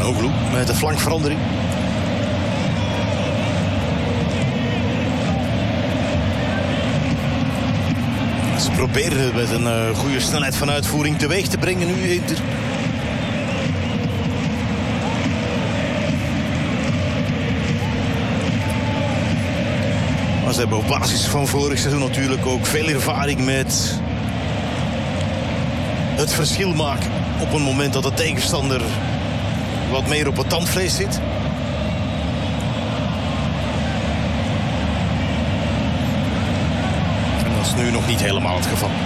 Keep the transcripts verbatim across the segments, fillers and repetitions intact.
Çalhanoğlu met de flankverandering. Ze proberen het met een uh, goede snelheid van uitvoering teweeg te brengen nu. Inter. Maar ze hebben op basis van vorig seizoen natuurlijk ook veel ervaring met het verschil maken op een moment dat de tegenstander wat meer op het tandvlees zit. En dat is nu nog niet helemaal het geval.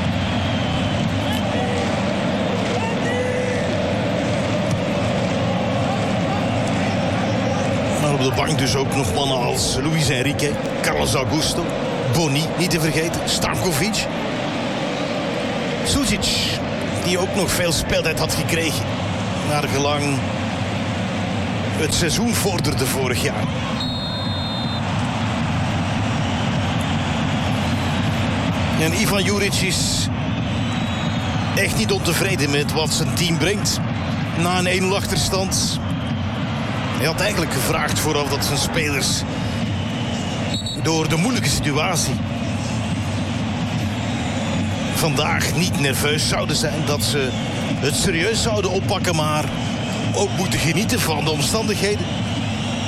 Maar op de bank dus ook nog mannen als Luis Enrique, Carlos Augusto, Boni niet te vergeten, Stankovic, Sučić, die ook nog veel speeltijd had gekregen naar gelang het seizoen vorderde vorig jaar. En Ivan Juric is echt niet ontevreden met wat zijn team brengt. Na een één nul achterstand. Hij had eigenlijk gevraagd vooraf dat zijn spelers door de moeilijke situatie vandaag niet nerveus zouden zijn. Dat ze het serieus zouden oppakken, maar ook moeten genieten van de omstandigheden.